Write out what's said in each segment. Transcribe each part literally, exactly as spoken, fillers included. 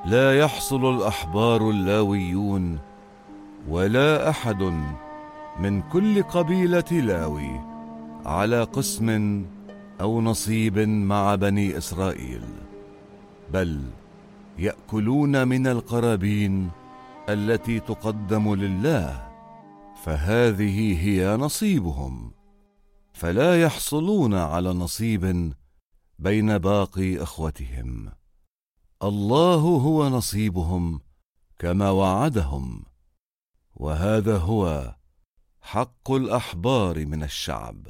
لا يحصل الأحبار اللاويون ولا أحد من كل قبيلة لاوي على قسم أو نصيب مع بني إسرائيل، بل يأكلون من القرابين التي تقدم لله، فهذه هي نصيبهم، فلا يحصلون على نصيب بين باقي إخوتهم. الله هو نصيبهم كما وعدهم، وهذا هو حق الأحبار من الشعب.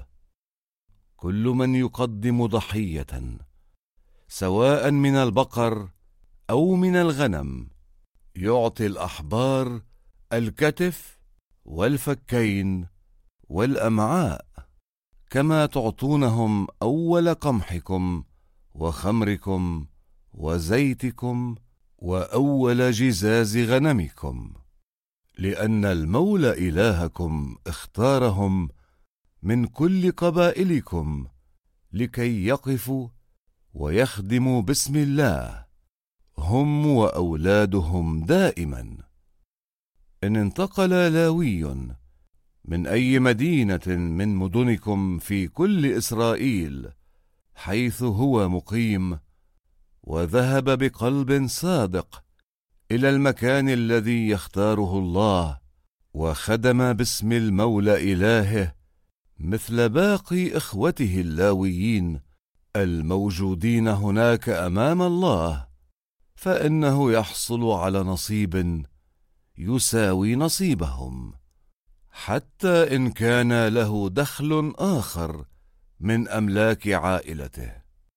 كل من يقدم ضحية سواء من البقر أو من الغنم يعطي الأحبار الكتف والفكين والأمعاء، كما تعطونهم أول قمحكم وخمركم وزيتكم وأول جزاز غنمكم، لأن المولى إلهكم اختارهم من كل قبائلكم لكي يقفوا ويخدموا باسم الله، هم وأولادهم دائما. إن انتقل لاوي من أي مدينة من مدنكم في كل إسرائيل حيث هو مقيم، وذهب بقلب صادق إلى المكان الذي يختاره الله، وخدم باسم المولى إلهه مثل باقي إخوته اللاويين الموجودين هناك أمام الله، فإنه يحصل على نصيب يساوي نصيبهم، حتى إن كان له دخل آخر من أملاك عائلته.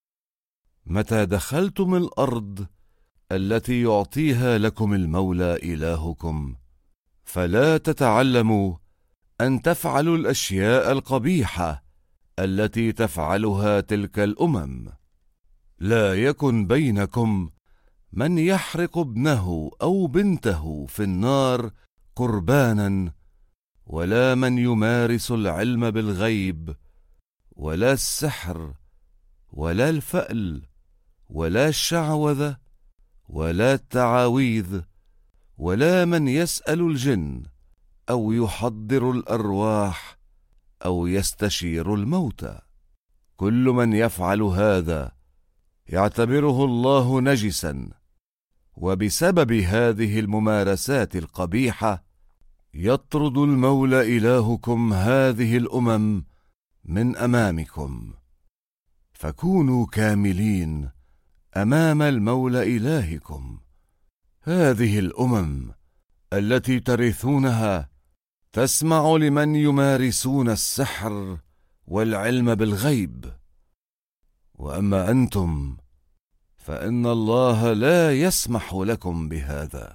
متى دخلتم الأرض التي يعطيها لكم المولى إلهكم، فلا تتعلموا أن تفعلوا الأشياء القبيحة التي تفعلها تلك الأمم. لا يكن بينكم من يحرق ابنه أو بنته في النار قربانا، ولا من يمارس العلم بالغيب، ولا السحر، ولا الفأل، ولا الشعوذة، ولا التعاويذ، ولا من يسأل الجن أو يحضر الأرواح أو يستشير الموتى. كل من يفعل هذا يعتبره الله نجسا، وبسبب هذه الممارسات القبيحة يطرد المولى إلهكم هذه الأمم من أمامكم. فكونوا كاملين أمام المولى إلهكم. هذه الأمم التي ترثونها تسمع لمن يمارسون السحر والعلم بالغيب، وأما أنتم فإن الله لا يسمح لكم بهذا.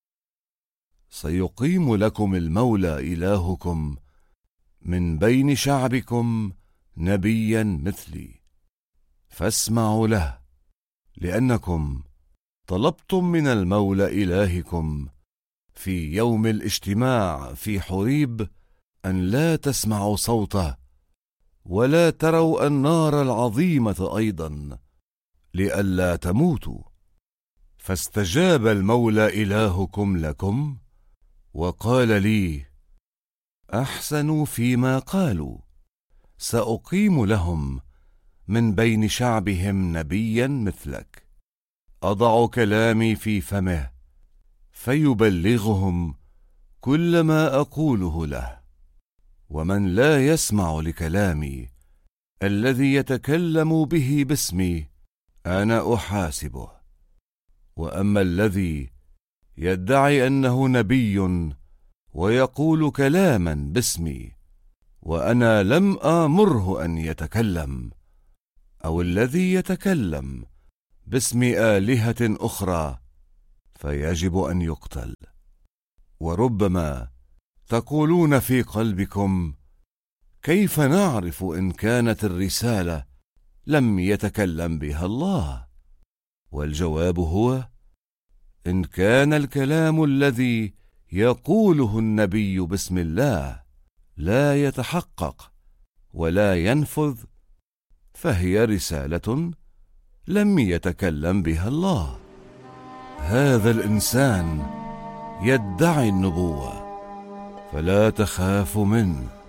سيقيم لكم المولى إلهكم من بين شعبكم نبيا مثلي، فاسمعوا له، لأنكم طلبتم من المولى إلهكم في يوم الاجتماع في حريب أن لا تسمعوا صوته ولا تروا النار العظيمة أيضا، لئلا تموتوا. فاستجاب المولى إلهكم لكم وقال لي: أحسنوا فيما قالوا، سأقيم لهم من بين شعبهم نبيا مثلك، أضع كلامي في فمه فيبلغهم كل ما أقوله له. ومن لا يسمع لكلامي الذي يتكلم به باسمي أنا أحاسبه. وأما الذي يدعي أنه نبي ويقول كلاما باسمي وأنا لم آمره أن يتكلم، أو الذي يتكلم باسم آلهة أخرى، فيجب أن يقتل. وربما تقولون في قلبكم: كيف نعرف إن كانت الرسالة لم يتكلم بها الله؟ والجواب هو: إن كان الكلام الذي يقوله النبي باسم الله لا يتحقق ولا ينفذ، فهي رسالة لم يتكلم بها الله. هذا الإنسان يدعي النبوة، فلا تخاف منه،